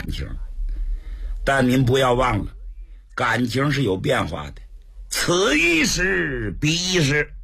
感情，但您不要忘了，感情是有变化的，此一时彼一时。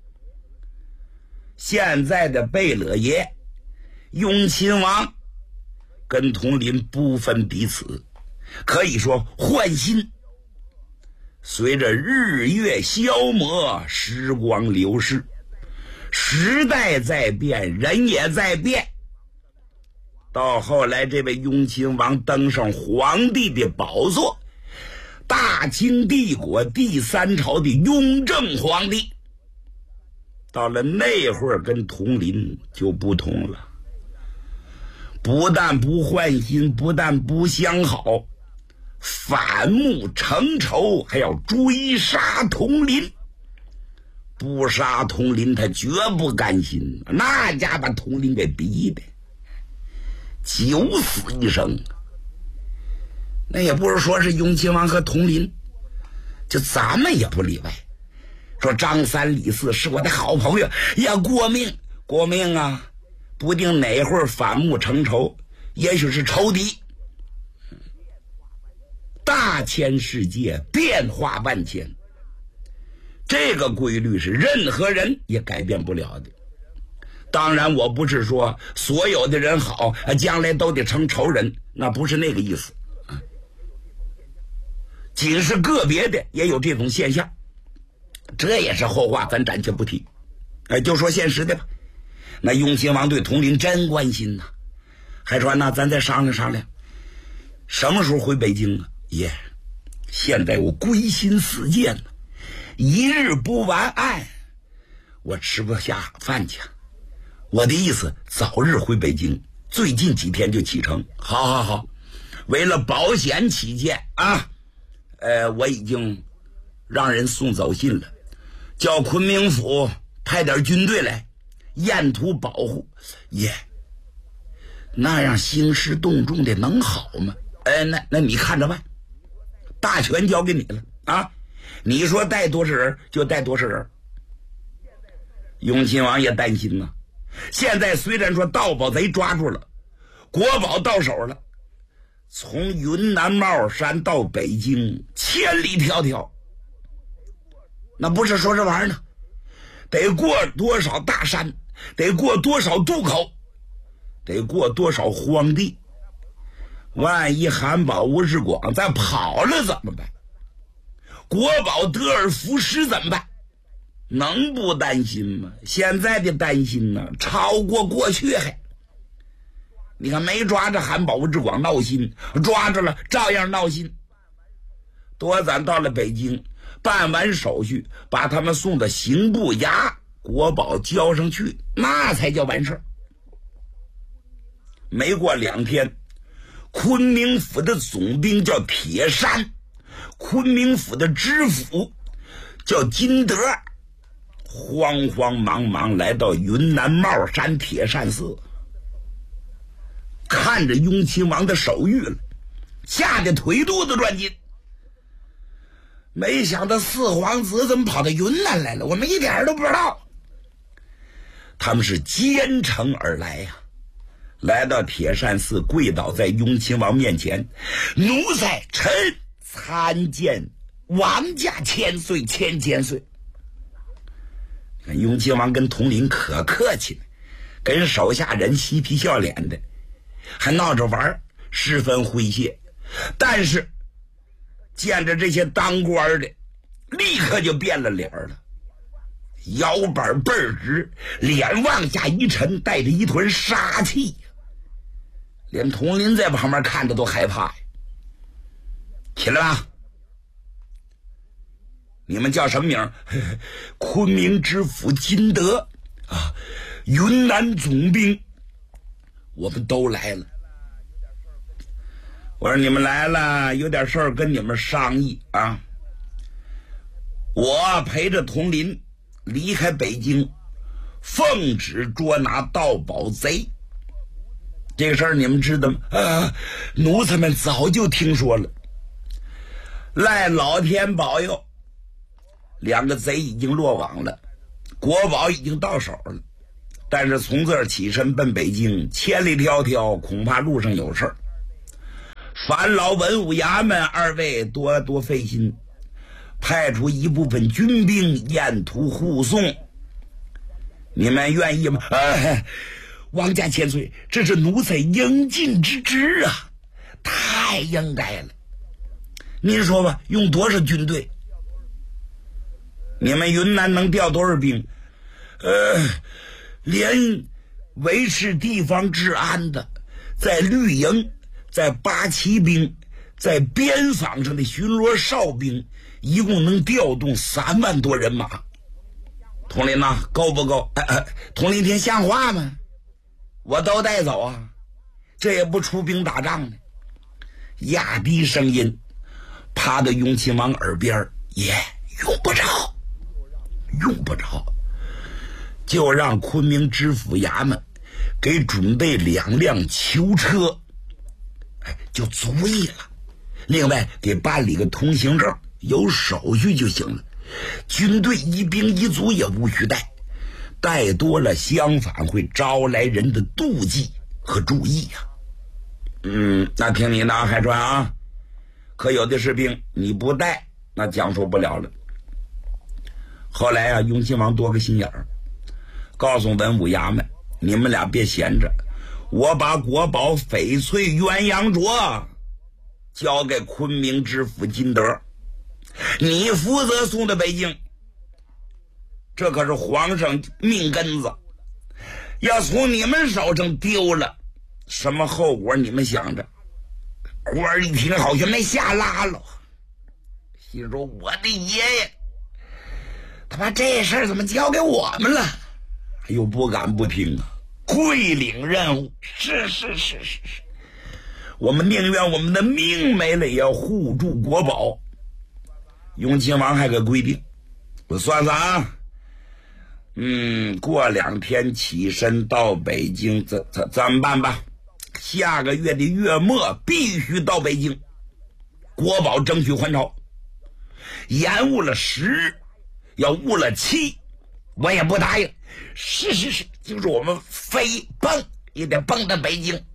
现在的贝勒爷雍亲王跟统领不分彼此，可以说换心。随着日月消磨，时光流逝，时代在变，人也在变。到后来，这位雍亲王登上皇帝的宝座，大清帝国第三朝的雍正皇帝。到了那会儿，跟统领就不同了，不但不换心，不但不相好，反目成仇，还要追杀统领。不杀统领，他绝不甘心，那家把统领给逼的九死一生。那也不是说是雍亲王和统领，就咱们也不例外。说张三李四是我的好朋友，要过命啊，不定哪会儿反目成仇，也许是仇敌。大千世界变化万千，这个规律是任何人也改变不了的。当然我不是说所有的人好，将来都得成仇人，那不是那个意思，仅是个别的也有这种现象，这也是后话，咱暂且不提。就说现实的吧。那雍亲王对统领真关心呐，还说那咱再商量商量，什么时候回北京啊？爷，现在我归心似箭了，一日不完案，我吃不下饭去。我的意思，早日回北京，最近几天就启程。好，为了保险起见啊，我已经让人送走信了，叫昆明府派点军队来沿途保护。爷，那样兴师动众的能好吗？那你看着办，大权交给你了啊！你说带多少人就带多少人。雍亲王也担心呐，现在虽然说盗宝贼抓住了，国宝到手了，从云南帽山到北京千里迢迢，那不是说这玩意儿呢，得过多少大山，得过多少渡口，得过多少荒地。万一韩宝、吴世广再跑了怎么办？国宝德尔福什怎么办？能不担心吗？现在的担心呢，超过过去还。你看没抓着韩宝、吴世广闹心，抓着了照样闹心。多咱到了北京，办完手续，把他们送到刑部衙，国宝交上去，那才叫完事儿。没过2天，昆明府的总兵叫铁山，昆明府的知府叫金德，慌慌忙忙来到云南帽山铁扇寺，看着雍亲王的手谕了，吓得腿肚子转筋。没想到四皇子怎么跑到云南来了，我们一点都不知道。他们是兼程而来呀，来到铁扇寺，跪倒在雍亲王面前，奴才臣参见王家千岁千岁。雍亲王跟统领可客气了，跟手下人嬉皮笑脸的，还闹着玩，十分诙谐。但是见着这些当官的，立刻就变了脸了，腰板倍儿直，脸往下一沉，带着一团杀气，连统领在旁边看着都害怕呀。起来吧，你们叫什么名？昆明知府金德啊，云南总兵，我们都来了。我说你们来了，有点事儿跟你们商议啊。我陪着统领离开北京，奉旨捉拿盗宝贼。这个事儿你们知道吗？奴才们早就听说了。赖老天保佑，2个贼已经落网了，国宝已经到手了。但是从这儿起身奔北京，千里迢迢，恐怕路上有事儿。 烦劳文武衙门二位多费心，派出一部分军兵沿途护送，你们愿意吗？王家千岁，这是奴才应尽之职啊，太应该了。您说吧，用多少军队？你们云南能调多少兵？连维持地方治安的，在绿营，在八旗兵，在边防上的巡逻哨兵，一共能调动3万多人马。统领呐，够不够？统领听像话吗？我都带走啊，这也不出兵打仗呢。压低声音，趴到雍亲王耳边，也用不着，就让昆明知府衙门给准备2辆囚车，就足矣了。另外给办理个通行证，有手续就行了。军队一兵一卒也无需带，带多了相反会招来人的妒忌和注意呀。那听你的海川啊，可有的士兵你不带，那讲说不了了。后来啊，雍亲王多个心眼儿，告诉文武衙门，你们俩别闲着，我把国宝翡翠鸳鸯镯交给昆明知府金德，你负责送到北京。这可是皇上命根子，要从你们手上丢了，什么后果你们想着？官儿一听好像没下拉了，心说我的爷爷，他妈这事儿怎么交给我们了？又不敢不听啊，归领任务。是，我们宁愿我们的命没了，也要护住国宝。雍亲王还给规定，我算算啊，过2天起身到北京，怎么办吧？下个月的月末必须到北京，国宝争取还朝。延误了10，要误了7，我也不答应。是，就是我们飞蹦也得蹦到北京。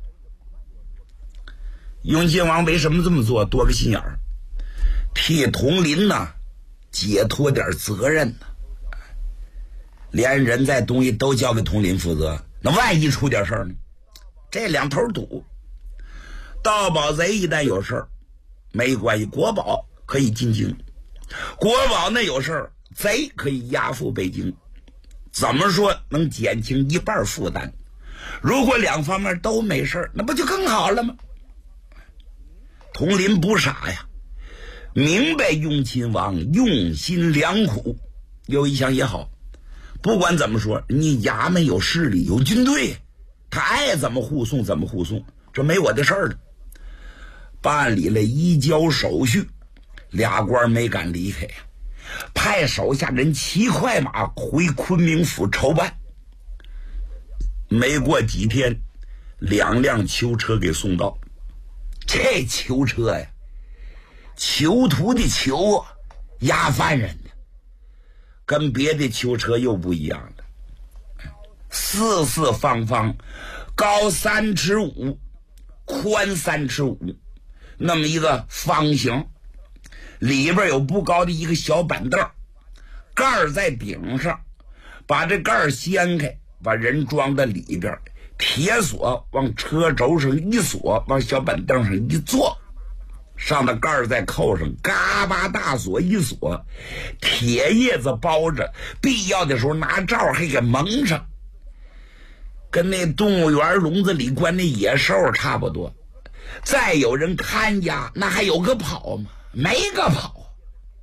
雍亲王为什么这么做？多个心眼儿，替统领呢解脱点责任呢。连人在东西都交给统领负责，那万一出点事儿呢？这2头堵。盗宝贼一旦有事儿，没关系，国宝可以进京；国宝那有事儿，贼可以押赴北京。怎么说能减轻一半负担？如果2方面都没事，那不就更好了吗？统领不傻呀，明白雍亲王用心良苦，有一想也好，不管怎么说，你衙门有势力有军队，他爱怎么护送怎么护送，这没我的事儿了。办理了移交手续，2官没敢离开呀，派手下人骑快马回昆明府筹办。没过几天，2辆囚车给送到。这囚车呀，囚徒的囚，押犯人的，跟别的囚车又不一样了。四四方方，高3尺5，宽3尺5，那么一个方形，里边有不高的一个小板凳，盖儿在顶上，把这盖儿掀开，把人装在里边，铁锁往车轴上一锁，往小板凳上一坐，上的盖儿再扣上，嘎巴大锁一锁，铁叶子包着，必要的时候拿罩还给蒙上，跟那动物园笼子里关那野兽差不多。再有人看家，那还有个跑吗？没个跑。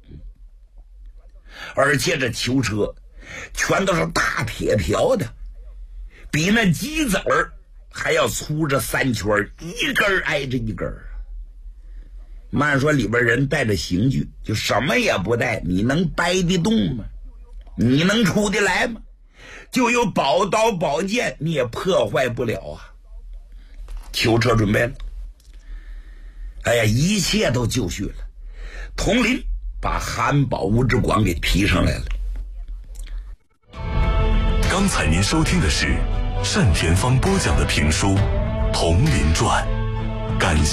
而且这囚车全都是大铁条的，比那鸡子儿还要粗着3圈，一根挨着一根。慢说里边人带着刑具，就什么也不带，你能掰得动吗？你能出得来吗？就有宝刀宝剑，你也破坏不了啊。囚车准备了，哎呀，一切都就绪了。统领把韩宝吴之广给提上来了。 刚才您收听的是单田芳播讲的评书《铜林传》，感谢